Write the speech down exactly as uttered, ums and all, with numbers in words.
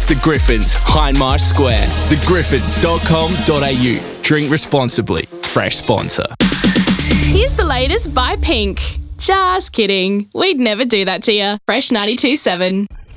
The Griffins, Hindmarsh Square. the griffins dot com dot a u. Drink responsibly. Fresh sponsor. Here's the latest by Pink. Just kidding. We'd never do that to you. Fresh ninety-two point seven.